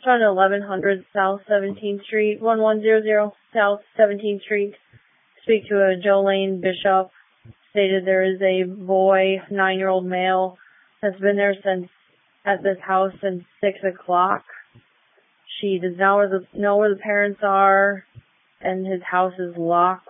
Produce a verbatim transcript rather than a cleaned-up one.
on eleven hundred South seventeenth Street, one one zero zero South seventeenth Street. Speak to a Jolene Bishop. Stated there is a boy, nine-year-old male, that's been there since at this house since six o'clock. She does not know where the, know where the parents are, and his house is locked.